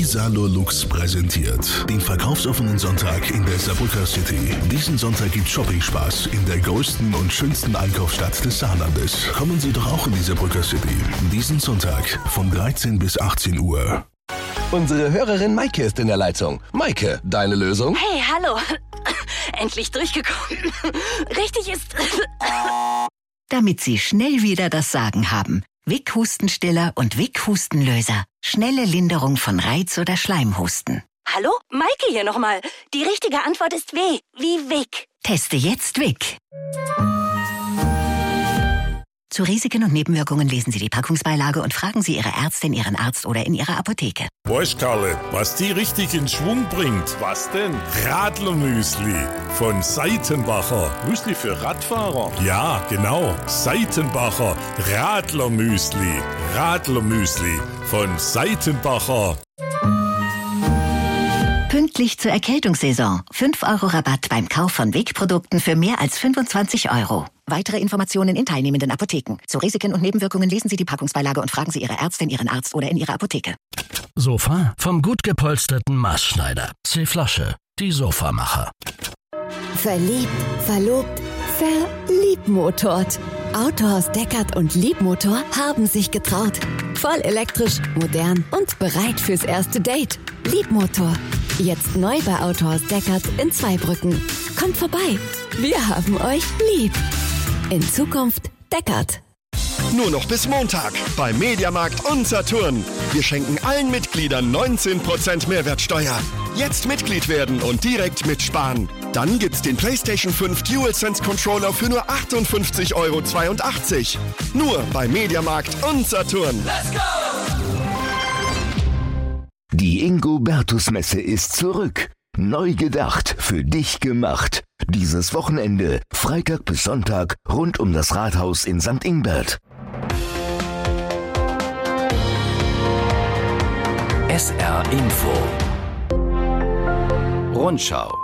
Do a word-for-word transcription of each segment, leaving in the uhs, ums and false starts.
Isalo Lux präsentiert den verkaufsoffenen Sonntag in der Saarbrücker City. Diesen Sonntag gibt Shopping-Spaß in der größten und schönsten Einkaufsstadt des Saarlandes. Kommen Sie doch auch in die Saarbrücker City. Diesen Sonntag von dreizehn bis achtzehn Uhr. Unsere Hörerin Maike ist in der Leitung. Maike, deine Lösung? Hey, hallo. Endlich durchgekommen. Richtig ist... Damit Sie schnell wieder das Sagen haben. Wick Hustenstiller und Wick Hustenlöser. Schnelle Linderung von Reiz- oder Schleimhusten. Hallo? Maike hier nochmal. Die richtige Antwort ist W. Wie Wick. Teste jetzt Wick. Zu Risiken und Nebenwirkungen lesen Sie die Packungsbeilage und fragen Sie Ihre Ärztin, Ihren Arzt oder in Ihrer Apotheke. Weißt, Karle, was die richtig in Schwung bringt? Was denn? Radlermüsli von Seitenbacher. Müsli für Radfahrer? Ja, genau. Seitenbacher Radlermüsli. Radlermüsli von Seitenbacher. Pünktlich zur Erkältungssaison. fünf Euro Rabatt beim Kauf von Wick-Produkten für mehr als fünfundzwanzig Euro. Weitere Informationen in teilnehmenden Apotheken. Zu Risiken und Nebenwirkungen lesen Sie die Packungsbeilage und fragen Sie Ihre Ärztin, Ihren Arzt oder in Ihrer Apotheke. Sofa vom gut gepolsterten Maßschneider. C-Flasche. Die Sofamacher. Verliebt, verlobt, verliebmotort. Autohaus Deckert und Liebmotor haben sich getraut. Voll elektrisch, modern und bereit fürs erste Date. Liebmotor. Jetzt neu bei Autohaus Deckert in Zweibrücken. Kommt vorbei. Wir haben euch lieb. In Zukunft Deckert. Nur noch bis Montag bei Mediamarkt und Saturn. Wir schenken allen Mitgliedern neunzehn Prozent Mehrwertsteuer. Jetzt Mitglied werden und direkt mitsparen. Dann gibt's den PlayStation fünf DualSense Controller für nur achtundfünfzig Euro zweiundachtzig. Nur bei Mediamarkt und Saturn. Let's go! Die Ingo-Bertus-Messe ist zurück. Neu gedacht, für dich gemacht. Dieses Wochenende, Freitag bis Sonntag, rund um das Rathaus in Sankt Ingbert. S R Info. Rundschau.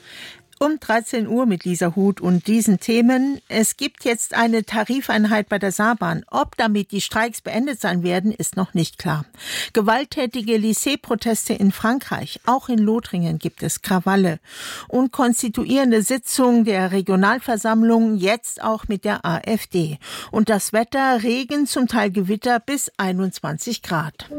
Um dreizehn Uhr mit Lisa Huth und diesen Themen. Es gibt jetzt eine Tarifeinheit bei der Saarbahn. Ob damit die Streiks beendet sein werden, ist noch nicht klar. Gewalttätige Lycée-Proteste in Frankreich. Auch in Lothringen gibt es Krawalle. Und konstituierende Sitzungen der Regionalversammlung, jetzt auch mit der AfD. Und das Wetter, Regen, zum Teil Gewitter bis einundzwanzig Grad.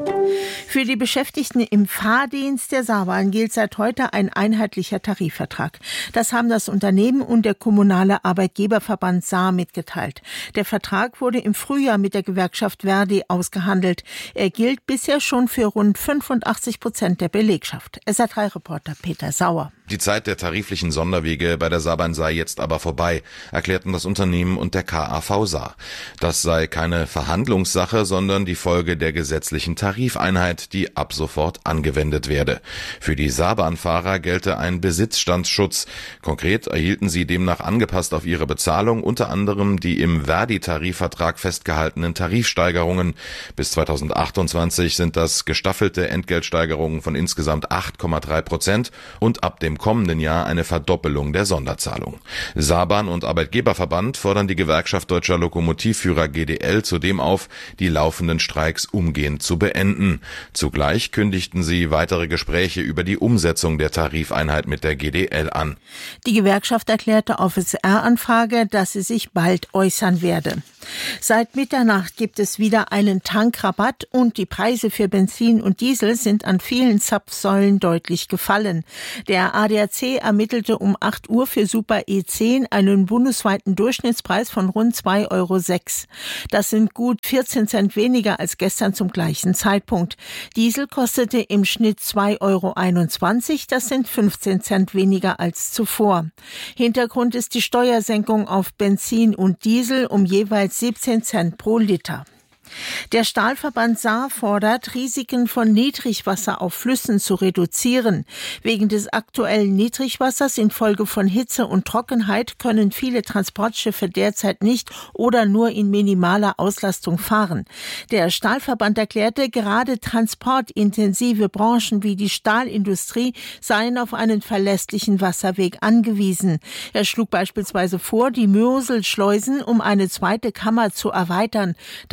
Für die Beschäftigten im Fahrdienst der Saarbahn gilt seit heute ein einheitlicher Tarifvertrag. Das haben das Unternehmen und der kommunale Arbeitgeberverband Saar mitgeteilt. Der Vertrag wurde im Frühjahr mit der Gewerkschaft Verdi ausgehandelt. Er gilt bisher schon für rund fünfundachtzig Prozent der Belegschaft. S R drei Reporter Peter Sauer. Die Zeit der tariflichen Sonderwege bei der Saarbahn sei jetzt aber vorbei, erklärten das Unternehmen und der K A V Saar. Das sei keine Verhandlungssache, sondern die Folge der gesetzlichen Tarifeinheit, die ab sofort angewendet werde. Für die Saarbahnfahrer gelte ein Besitzstandsschutz. Konkret erhielten sie demnach angepasst auf ihre Bezahlung unter anderem die im Verdi-Tarifvertrag festgehaltenen Tarifsteigerungen. Bis zweitausendachtundzwanzig sind das gestaffelte Entgeltsteigerungen von insgesamt acht Komma drei Prozent und ab dem kommenden Jahr eine Verdoppelung der Sonderzahlung. Saarbahn und Arbeitgeberverband fordern die Gewerkschaft Deutscher Lokomotivführer G D L zudem auf, die laufenden Streiks umgehend zu beenden. Zugleich kündigten sie weitere Gespräche über die Umsetzung der Tarifeinheit mit der G D L an. Die Gewerkschaft erklärte auf S R-Anfrage, dass sie sich bald äußern werde. Seit Mitternacht gibt es wieder einen Tankrabatt und die Preise für Benzin und Diesel sind an vielen Zapfsäulen deutlich gefallen. Der A D A C ermittelte um acht Uhr für Super E zehn einen bundesweiten Durchschnittspreis von rund zwei Euro sechs. Das sind gut vierzehn Cent weniger als gestern zum gleichen Zeitpunkt. Diesel kostete im Schnitt zwei Euro einundzwanzig, das sind fünfzehn Cent weniger als zuvor. Hintergrund ist die Steuersenkung auf Benzin und Diesel um jeweils siebzehn Cent pro Liter. Der Stahlverband Saar fordert, Risiken von Niedrigwasser auf Flüssen zu reduzieren. Wegen des aktuellen Niedrigwassers infolge von Hitze und Trockenheit können viele Transportschiffe derzeit nicht oder nur in minimaler Auslastung fahren. Der Stahlverband erklärte, gerade transportintensive Branchen wie die Stahlindustrie seien auf einen verlässlichen Wasserweg angewiesen. Er schlug beispielsweise vor, die Moselschleusen um eine zweite Kammer zu erweitern. Dadurch können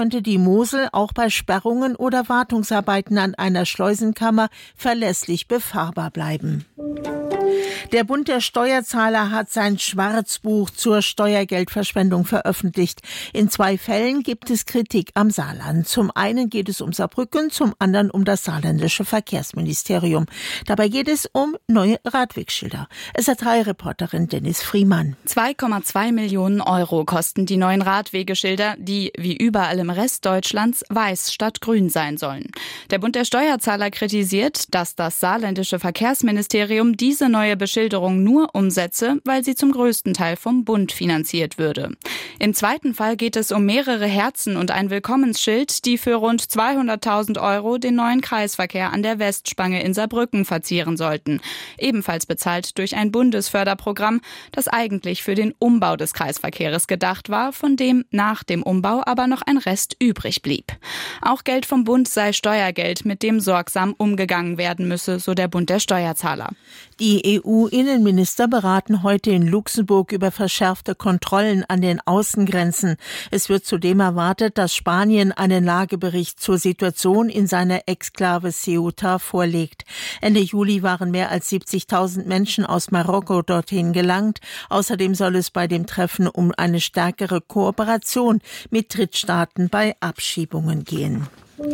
konnte die Mosel auch bei Sperrungen oder Wartungsarbeiten an einer Schleusenkammer verlässlich befahrbar bleiben. Der Bund der Steuerzahler hat sein Schwarzbuch zur Steuergeldverschwendung veröffentlicht. In zwei Fällen gibt es Kritik am Saarland. Zum einen geht es um Saarbrücken, zum anderen um das saarländische Verkehrsministerium. Dabei geht es um neue Radwegschilder. S R drei Reporterin Dennis Friemann. zwei Komma zwei Millionen Euro kosten die neuen Radwegeschilder, die, wie überall im Rest Deutschlands, weiß statt grün sein sollen. Der Bund der Steuerzahler kritisiert, dass das saarländische Verkehrsministerium diese neue Beschilderung nur umsetze, weil sie zum größten Teil vom Bund finanziert würde. Im zweiten Fall geht es um mehrere Herzen und ein Willkommensschild, die für rund zweihunderttausend Euro den neuen Kreisverkehr an der Westspange in Saarbrücken verzieren sollten. Ebenfalls bezahlt durch ein Bundesförderprogramm, das eigentlich für den Umbau des Kreisverkehrs gedacht war, von dem nach dem Umbau aber noch ein Rest übrig blieb. Auch Geld vom Bund sei Steuergeld, mit dem sorgsam umgegangen werden müsse, so der Bund der Steuerzahler. Die E U-Innenminister beraten heute in Luxemburg über verschärfte Kontrollen an den Außengrenzen. Es wird zudem erwartet, dass Spanien einen Lagebericht zur Situation in seiner Exklave Ceuta vorlegt. Ende Juli waren mehr als siebzigtausend Menschen aus Marokko dorthin gelangt. Außerdem soll es bei dem Treffen um eine stärkere Kooperation mit Drittstaaten bei Abschiebungen gehen.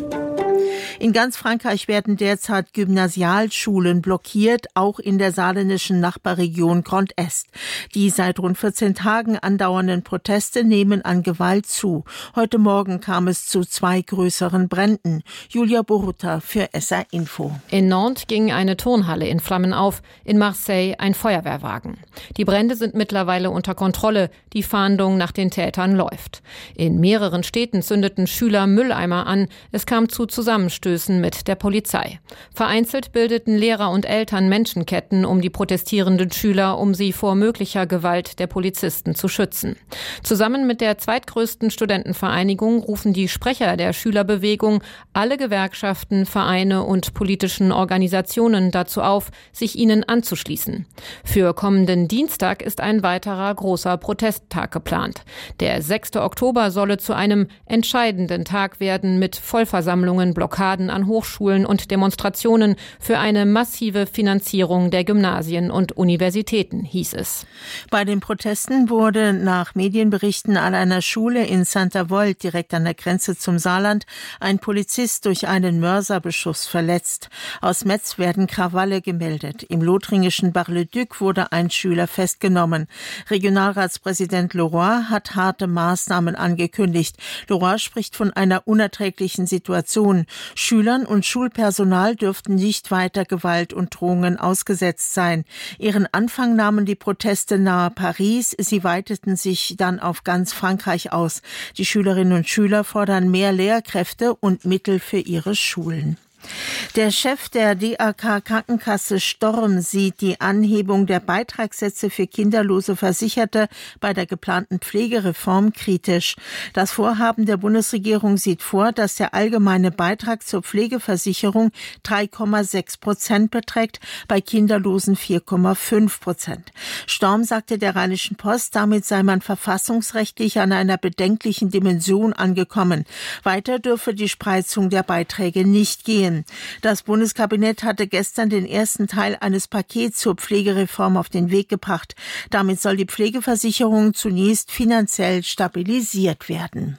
In ganz Frankreich werden derzeit Gymnasialschulen blockiert, auch in der saarländischen Nachbarregion Grand Est. Die seit rund vierzehn Tagen andauernden Proteste nehmen an Gewalt zu. Heute Morgen kam es zu zwei größeren Bränden. Julia Boruta für S R Info. In Nantes ging eine Turnhalle in Flammen auf, in Marseille ein Feuerwehrwagen. Die Brände sind mittlerweile unter Kontrolle, die Fahndung nach den Tätern läuft. In mehreren Städten zündeten Schüler Mülleimer an, es kam zu Zusammenstößen mit der Polizei. Vereinzelt bildeten Lehrer und Eltern Menschenketten um die protestierenden Schüler, um sie vor möglicher Gewalt der Polizisten zu schützen. Zusammen mit der zweitgrößten Studentenvereinigung rufen die Sprecher der Schülerbewegung alle Gewerkschaften, Vereine und politischen Organisationen dazu auf, sich ihnen anzuschließen. Für kommenden Dienstag ist ein weiterer großer Protesttag geplant. Der sechste Oktober solle zu einem entscheidenden Tag werden mit Vollversammlungen, Blockaden an Hochschulen und Demonstrationen für eine massive Finanzierung der Gymnasien und Universitäten, hieß es. Bei den Protesten wurde nach Medienberichten an einer Schule in Saint-Avold, direkt an der Grenze zum Saarland, ein Polizist durch einen Mörserbeschuss verletzt. Aus Metz werden Krawalle gemeldet. Im lothringischen Bar-le-Duc wurde ein Schüler festgenommen. Regionalratspräsident Leroy hat harte Maßnahmen angekündigt. Leroy spricht von einer unerträglichen Situation. Schülern und Schulpersonal dürften nicht weiter Gewalt und Drohungen ausgesetzt sein. Ihren Anfang nahmen die Proteste nahe Paris. Sie weiteten sich dann auf ganz Frankreich aus. Die Schülerinnen und Schüler fordern mehr Lehrkräfte und Mittel für ihre Schulen. Der Chef der D A K Krankenkasse Storm sieht die Anhebung der Beitragssätze für kinderlose Versicherte bei der geplanten Pflegereform kritisch. Das Vorhaben der Bundesregierung sieht vor, dass der allgemeine Beitrag zur Pflegeversicherung drei Komma sechs Prozent beträgt, bei Kinderlosen vier Komma fünf Prozent. Storm sagte der Rheinischen Post, damit sei man verfassungsrechtlich an einer bedenklichen Dimension angekommen. Weiter dürfe die Spreizung der Beiträge nicht gehen. Das Bundeskabinett hatte gestern den ersten Teil eines Pakets zur Pflegereform auf den Weg gebracht. Damit soll die Pflegeversicherung zunächst finanziell stabilisiert werden.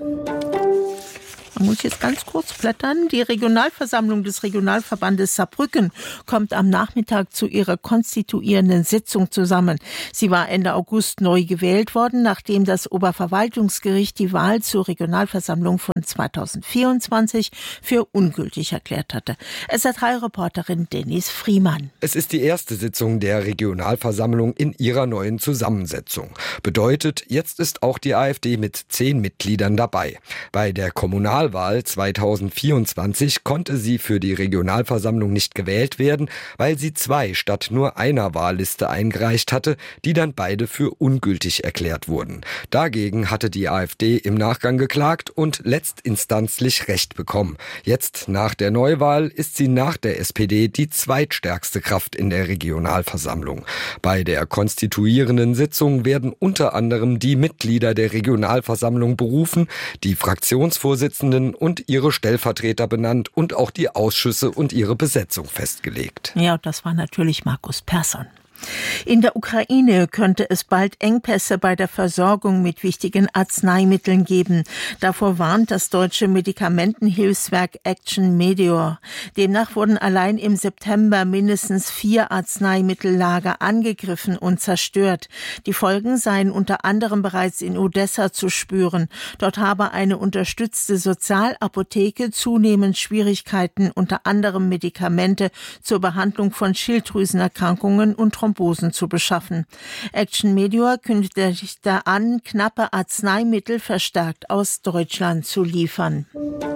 Man muss jetzt ganz kurz blättern. Die Regionalversammlung des Regionalverbandes Saarbrücken kommt am Nachmittag zu ihrer konstituierenden Sitzung zusammen. Sie war Ende August neu gewählt worden, nachdem das Oberverwaltungsgericht die Wahl zur Regionalversammlung von zweitausendvierundzwanzig für ungültig erklärt hatte. S R drei Reporterin Dennis Friemann. Es ist die erste Sitzung der Regionalversammlung in ihrer neuen Zusammensetzung. Bedeutet, jetzt ist auch die AfD mit zehn Mitgliedern dabei. Bei der Kommunal Kommunalwahl zweitausendvierundzwanzig konnte sie für die Regionalversammlung nicht gewählt werden, weil sie zwei statt nur einer Wahlliste eingereicht hatte, die dann beide für ungültig erklärt wurden. Dagegen hatte die AfD im Nachgang geklagt und letztinstanzlich Recht bekommen. Jetzt, nach der Neuwahl, ist sie nach der S P D die zweitstärkste Kraft in der Regionalversammlung. Bei der konstituierenden Sitzung werden unter anderem die Mitglieder der Regionalversammlung berufen, die Fraktionsvorsitzenden und ihre Stellvertreter benannt und auch die Ausschüsse und ihre Besetzung festgelegt. Ja, das war natürlich Markus Persson. In der Ukraine könnte es bald Engpässe bei der Versorgung mit wichtigen Arzneimitteln geben. Davor warnt das deutsche Medikamentenhilfswerk Action Medeor. Demnach wurden allein im September mindestens vier Arzneimittelager angegriffen und zerstört. Die Folgen seien unter anderem bereits in Odessa zu spüren. Dort habe eine unterstützte Sozialapotheke zunehmend Schwierigkeiten, unter anderem Medikamente zur Behandlung von Schilddrüsenerkrankungen und Thrombosen zu beschaffen. Action Medeor kündigte an, knappe Arzneimittel verstärkt aus Deutschland zu liefern.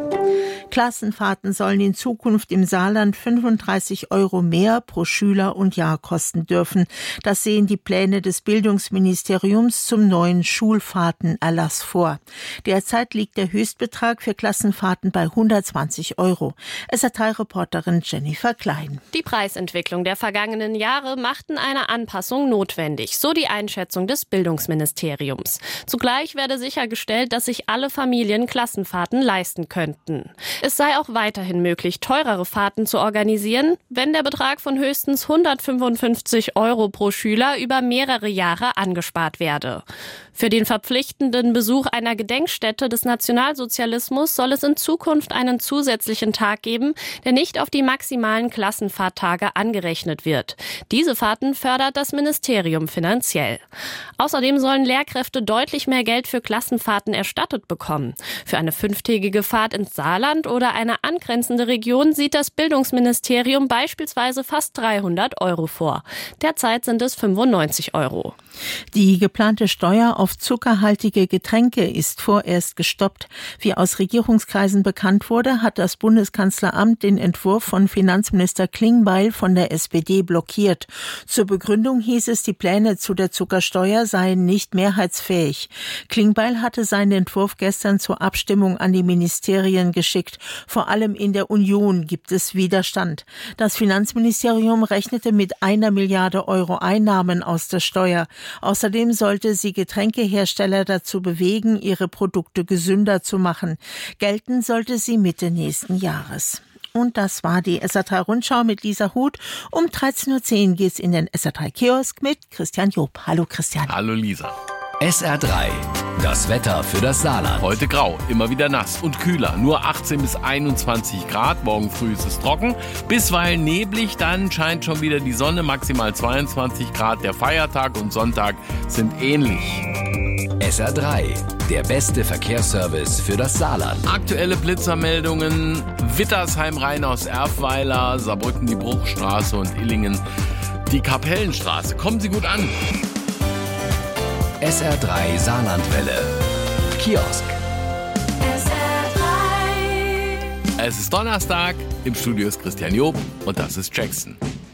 Klassenfahrten sollen in Zukunft im Saarland fünfunddreißig Euro mehr pro Schüler und Jahr kosten dürfen. Das sehen die Pläne des Bildungsministeriums zum neuen Schulfahrtenerlass vor. Derzeit liegt der Höchstbetrag für Klassenfahrten bei hundertzwanzig Euro. S R drei-Reporterin Jennifer Klein. Die Preisentwicklung der vergangenen Jahre machten eine Anpassung notwendig, so die Einschätzung des Bildungsministeriums. Zugleich werde sichergestellt, dass sich alle Familien Klassenfahrten leisten könnten. Es sei auch weiterhin möglich, teurere Fahrten zu organisieren, wenn der Betrag von höchstens hundertfünfundfünfzig Euro pro Schüler über mehrere Jahre angespart werde. Für den verpflichtenden Besuch einer Gedenkstätte des Nationalsozialismus soll es in Zukunft einen zusätzlichen Tag geben, der nicht auf die maximalen Klassenfahrttage angerechnet wird. Diese Fahrten fördert das Ministerium finanziell. Außerdem sollen Lehrkräfte deutlich mehr Geld für Klassenfahrten erstattet bekommen. Für eine fünftägige Fahrt ins Saarland oder eine angrenzende Region sieht das Bildungsministerium beispielsweise fast dreihundert Euro vor. Derzeit sind es fünfundneunzig Euro. Die geplante Steuer auf zuckerhaltige Getränke ist vorerst gestoppt. Wie aus Regierungskreisen bekannt wurde, hat das Bundeskanzleramt den Entwurf von Finanzminister Klingbeil von der S P D blockiert. Zur Begründung hieß es, die Pläne zu der Zuckersteuer seien nicht mehrheitsfähig. Klingbeil hatte seinen Entwurf gestern zur Abstimmung an die Ministerien geschickt. Vor allem in der Union gibt es Widerstand. Das Finanzministerium rechnete mit einer Milliarde Euro Einnahmen aus der Steuer. Außerdem sollte sie Getränkehersteller dazu bewegen, ihre Produkte gesünder zu machen. Gelten sollte sie Mitte nächsten Jahres. Und das war die S R drei Rundschau mit Lisa Huth. Um dreizehn Uhr zehn geht's in den S R drei Kiosk mit Christian Job. Hallo Christian. Hallo Lisa. S R drei, das Wetter für das Saarland. Heute grau, immer wieder nass und kühler. Nur achtzehn bis einundzwanzig Grad. Morgen früh ist es trocken. Bisweilen neblig, dann scheint schon wieder die Sonne. Maximal zweiundzwanzig Grad. Der Feiertag und Sonntag sind ähnlich. S R drei, der beste Verkehrsservice für das Saarland. Aktuelle Blitzermeldungen: Wittersheim-Rhein aus Erfweiler, Saarbrücken die Bruchstraße und Illingen die Kapellenstraße. Kommen Sie gut an. S R drei Saarlandwelle. Kiosk. S R drei. Es ist Donnerstag, im Studio ist Christian Job und das ist Jackson.